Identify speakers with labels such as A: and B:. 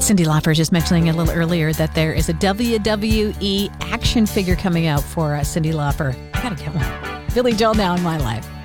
A: Cyndi Lauper just mentioning a little earlier that there is a WWE action figure coming out for Cyndi Lauper. I gotta get one. Billy Joel now in my life.